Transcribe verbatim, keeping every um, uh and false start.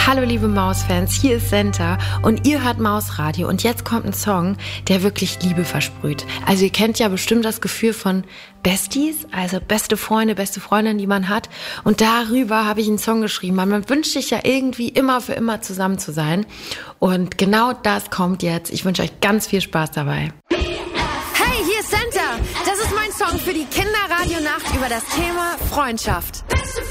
Hallo liebe Mausfans, hier ist Senta und ihr hört Mausradio und jetzt kommt ein Song, der wirklich Liebe versprüht. Also ihr kennt ja bestimmt das Gefühl von Besties, also beste Freunde, beste Freundin, die man hat, und darüber habe ich einen Song geschrieben. Man wünscht sich ja irgendwie immer für immer zusammen zu sein und genau das kommt jetzt. Ich wünsche euch ganz viel Spaß dabei. Hey, hier ist Senta. Das ist mein Song für die Kinderradionacht über das Thema Freundschaft. Beste